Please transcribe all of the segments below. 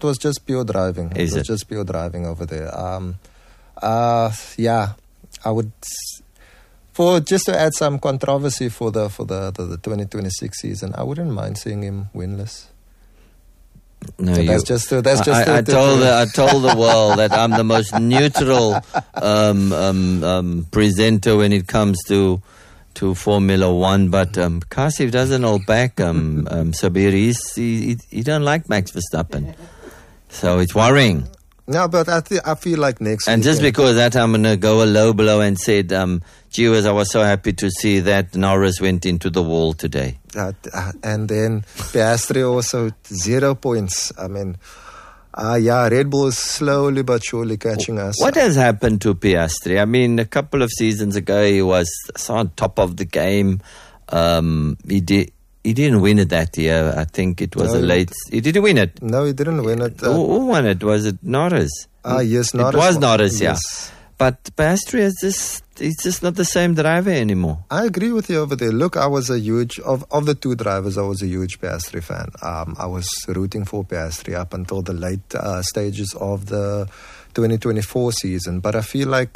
was just pure driving. Is it was it? just pure driving over there. Yeah, I would. For just to add some controversy for the 2026 season, I wouldn't mind seeing him winless. No, So that's just. I told the world that I'm the most neutral presenter when it comes to Formula One, but Kasif doesn't hold back. Sabir, he don't like Max Verstappen, so it's worrying. No, but I feel like next. And just because that, I'm gonna go a low blow and said, gee whiz, I was so happy to see that Norris went into the wall today. And then Piastri also 0 points. I mean, Red Bull is slowly but surely catching us. What has happened to Piastri? I mean, a couple of seasons ago, he was on top of the game. He didn't win it that year. I think it was He didn't win it. No, he didn't win it. Who won it? Was it Norris? Yes, Norris. It was Norris, yeah. Yes. But Piastri he's just not the same driver anymore. I agree with you over there. Look, I was a huge, of the two drivers, I was a huge Piastri fan. I was rooting for Piastri up until the late stages of the 2024 season. But I feel like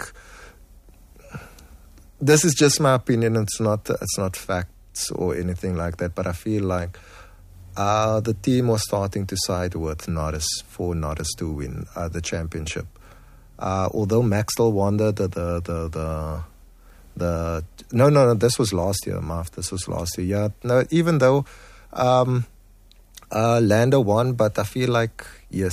this is just my opinion. It's not facts or anything like that. But I feel like the team was starting to side with Norris for Norris to win the championship. Although Max still won no, this was last year, Marv. This was last year. Yeah, no, even though Lando won, but I feel like, yes,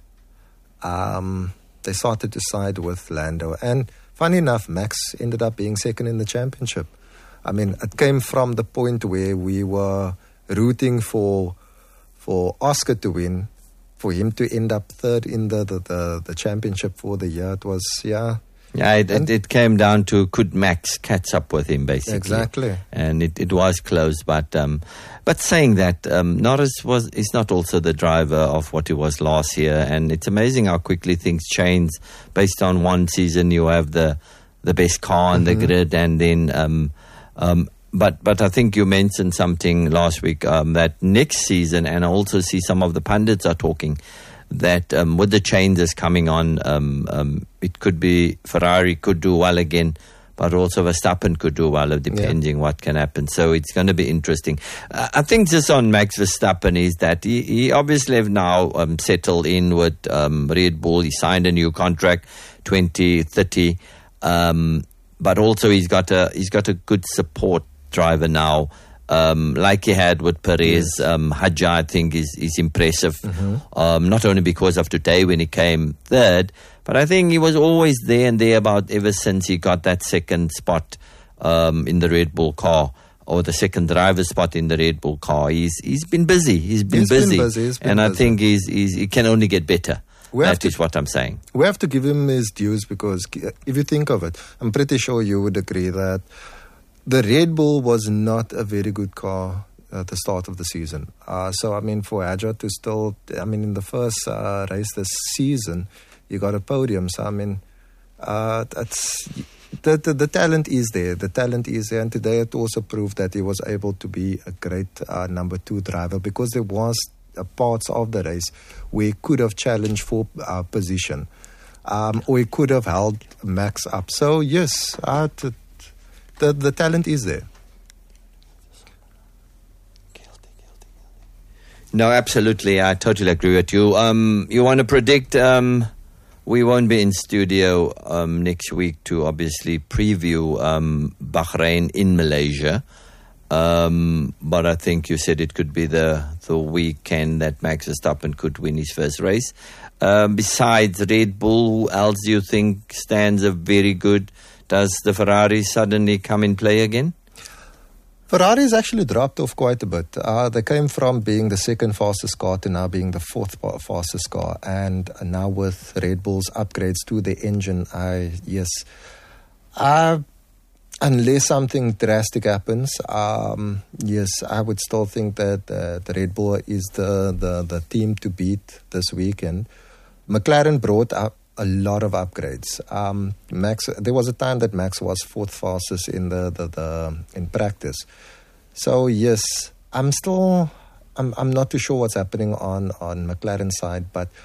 they started to side with Lando. And funny enough, Max ended up being second in the championship. I mean, it came from the point where we were rooting for Oscar to win, for him to end up third in the championship for the year. It was, yeah. Yeah, it came down to, could Max catch up with him, basically. Exactly. And it was close, but saying that, Norris is not also the driver of what he was last year, and it's amazing how quickly things change. Based on one season, you have the best car on the grid, and then But I think you mentioned something last week that next season, and I also see some of the pundits are talking that with the changes coming on, it could be Ferrari could do well again, but also Verstappen could do well, depending what can happen. So it's going to be interesting. I think just on Max Verstappen is that he obviously have now settled in with Red Bull. He signed a new contract, 2030, but also he's got a good support driver now, like he had with Perez. Hadja, I think, is impressive. Not only because of today when he came third, but I think he was always there and thereabout ever since he got that second spot in the Red Bull car, or the second driver spot in the Red Bull car. He's been busy. He's been busy. I think he can only get better. That is what I'm saying. We have to give him his dues, because if you think of it, I'm pretty sure you would agree that the Red Bull was not a very good car at the start of the season. So, I mean, for Hadja to still, I mean, in the first race this season, you got a podium. So, I mean, that's the talent is there. The talent is there. And today it also proved that he was able to be a great number 2 driver, because there was parts of the race where he could have challenged for position, or he could have held Max up. So, yes, the talent is there. No, absolutely. I totally agree with you. You want to predict? We won't be in studio next week to obviously preview Bahrain in Malaysia. But I think you said it could be the weekend that Max Verstappen could win his first race. Besides Red Bull, who else do you think stands a very good? Does the Ferrari suddenly come in play again? Ferrari's actually dropped off quite a bit. They came from being the second fastest car to now being the fourth fastest car. And now with Red Bull's upgrades to the engine, unless something drastic happens, yes, I would still think that the Red Bull is the team to beat this weekend. McLaren brought up a lot of upgrades. Max, there was a time that Max was fourth fastest in in practice. So yes, I'm not too sure what's happening on McLaren's side, but